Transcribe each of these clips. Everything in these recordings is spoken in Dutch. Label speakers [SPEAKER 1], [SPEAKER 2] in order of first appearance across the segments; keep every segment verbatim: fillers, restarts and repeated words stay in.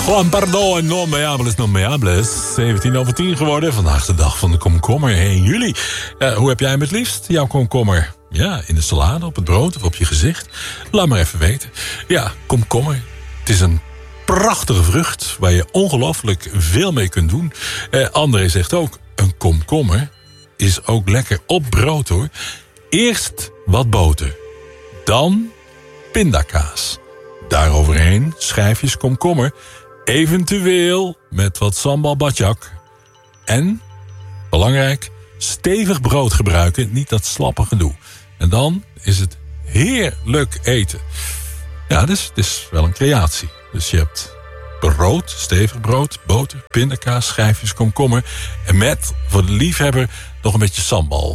[SPEAKER 1] Juan pardon, non meables, non meables. zeventien over tien geworden. Vandaag de dag van de komkommer, één juli. Uh, hoe heb jij hem het liefst, jouw komkommer? Ja, in de salade, op het brood of op je gezicht? Laat maar even weten. Ja, komkommer. Het is een prachtige vrucht waar je ongelooflijk veel mee kunt doen. Uh, André zegt ook, een komkommer is ook lekker op brood, hoor. Eerst wat boter. Dan pindakaas. Daaroverheen schijfjes komkommer. Eventueel met wat sambal badjak. En, belangrijk, stevig brood gebruiken. Niet dat slappe gedoe. En dan is het heerlijk eten. Ja, dus het is wel een creatie. Dus je hebt brood, stevig brood, boter, pindakaas, schijfjes komkommer. En met, voor de liefhebber, nog een beetje sambal.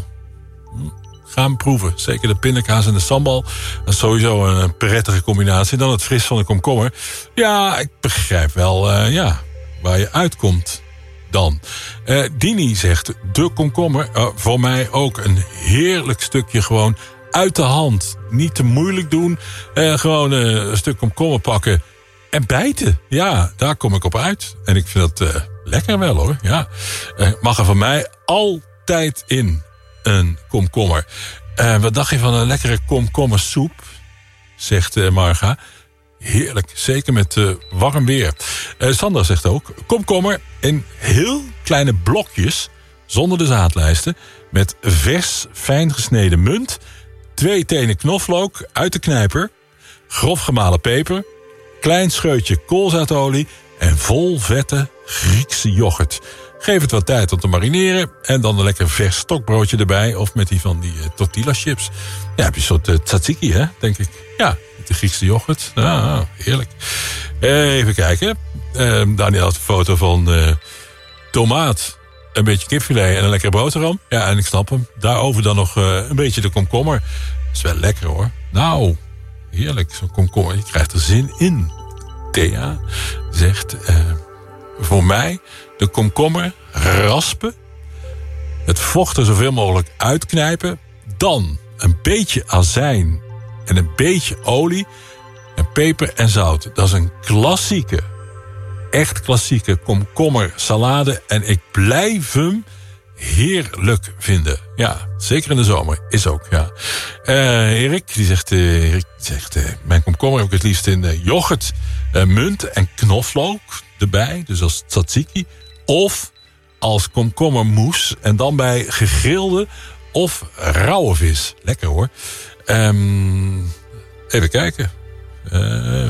[SPEAKER 1] Ga hem proeven. Zeker de pindakaas en de sambal. Dat is sowieso een prettige combinatie. Dan het fris van de komkommer. Ja, ik begrijp wel uh, ja, waar je uitkomt dan. Uh, Dini zegt, de komkommer, uh, voor mij ook een heerlijk stukje gewoon uit de hand. Niet te moeilijk doen. Uh, gewoon uh, een stuk komkommer pakken en bijten. Ja, daar kom ik op uit. En ik vind dat uh, lekker wel, hoor. Ja. Uh, mag er van mij altijd in. Een komkommer. Uh, wat dacht je van een lekkere komkommersoep? Zegt uh, Marga. Heerlijk, zeker met uh, warm weer. Uh, Sandra zegt ook, komkommer in heel kleine blokjes, zonder de zaadlijsten, met vers fijn gesneden munt, twee tenen knoflook uit de knijper, grof gemalen peper, klein scheutje koolzaadolie en vol vette Griekse yoghurt. Geef het wat tijd om te marineren. En dan een lekker vers stokbroodje erbij. Of met die van die uh, tortilla chips. Ja, heb je een soort uh, tzatziki, hè, denk ik. Ja, met de Griekse yoghurt. Ah, heerlijk. Even kijken. Uh, Daniel had een foto van uh, tomaat. Een beetje kipfilet en een lekkere boterham. Ja, en ik snap hem. Daarover dan nog uh, een beetje de komkommer. Is wel lekker, hoor. Nou, heerlijk. Zo'n komkommer. Je krijgt er zin in. Thea zegt, Uh, voor mij de komkommer raspen. Het vocht er zoveel mogelijk uitknijpen. Dan een beetje azijn en een beetje olie. En peper en zout. Dat is een klassieke, echt klassieke komkommer salade. En ik blijf hem heerlijk vinden. Ja, zeker in de zomer. Is ook, ja. Uh, Erik, die zegt, uh, Erik zegt uh, mijn komkommer heb ik het liefst in uh, yoghurt, uh, munt en knoflook erbij. Dus als tzatziki. Of als komkommermoes. En dan bij gegrilde of rauwe vis. Lekker, hoor. Um, even kijken. Uh,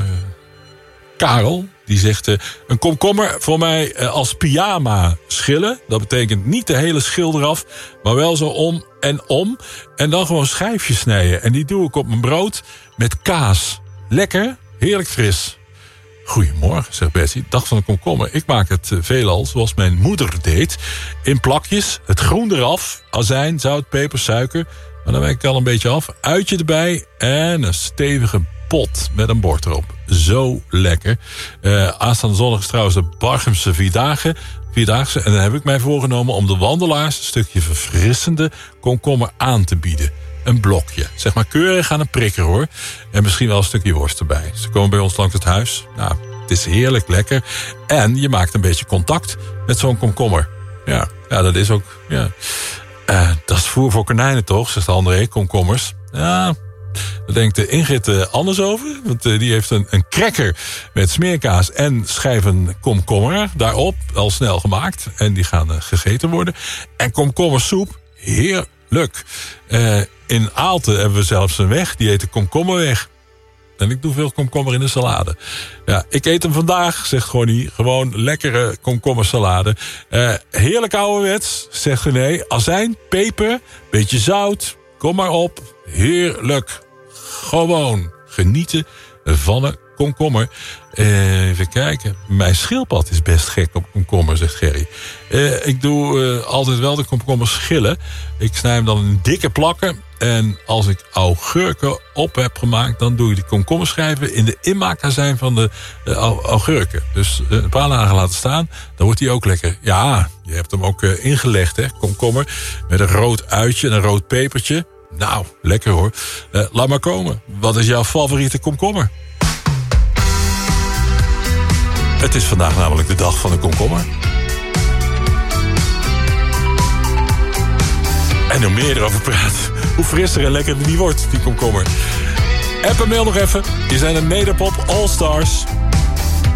[SPEAKER 1] Karel, die zegt, uh, een komkommer voor mij uh, als pyjama schillen. Dat betekent niet de hele schil eraf, maar wel zo om en om. En dan gewoon schijfjes snijden. En die doe ik op mijn brood met kaas. Lekker, heerlijk fris. Goedemorgen, zegt Betsy. Dag van de komkommer. Ik maak het uh, veelal zoals mijn moeder deed. In plakjes, het groen eraf, azijn, zout, peper, suiker. Maar dan wijk ik al een beetje af. Uitje erbij en een stevige pot met een bord erop. Zo lekker. Uh, aanstaande zondag is trouwens de Barchemse Vierdaagse. Vierdaagse. En dan heb ik mij voorgenomen om de wandelaars een stukje verfrissende komkommer aan te bieden. Een blokje. Zeg maar keurig aan een prikker, hoor. En misschien wel een stukje worst erbij. Ze komen bij ons langs het huis. Nou, het is heerlijk lekker. En je maakt een beetje contact met zo'n komkommer. Ja, ja, dat is ook... Ja. Uh, dat is voer voor konijnen, toch? Zegt André, komkommers. Ja, daar denkt de Ingrid uh, anders over. Want uh, die heeft een, een cracker met smeerkaas en schijven komkommer daarop. Al snel gemaakt. En die gaan uh, gegeten worden. En komkommersoep, heerlijk. Uh, in Aalten hebben we zelfs een weg. Die heet de komkommerweg. En ik doe veel komkommer in de salade. Ja, ik eet hem vandaag, zegt Gonnie. Gewoon lekkere komkommersalade. Uh, heerlijk ouderwets, zegt René. Azijn, peper, beetje zout. Kom maar op. Heerlijk. Gewoon genieten van een komkommer. Uh, even kijken. Mijn schildpad is best gek op komkommer, zegt Gerry. Uh, ik doe uh, altijd wel de komkommer schillen. Ik snij hem dan in dikke plakken. En als ik augurken op heb gemaakt, dan doe ik die komkommerschijven in de inmaakazijn van de uh, augurken. Dus uh, een paar dagen laten staan, dan wordt die ook lekker. Ja, je hebt hem ook uh, ingelegd, hè, komkommer. Met een rood uitje en een rood pepertje. Nou, lekker hoor. Uh, laat maar komen. Wat is jouw favoriete komkommer? Het is vandaag namelijk de dag van de komkommer. En hoe meer je erover praat, hoe frisser en lekkerder die wordt, die komkommer. App en mail nog even. Je zijn een Nederpop All Stars.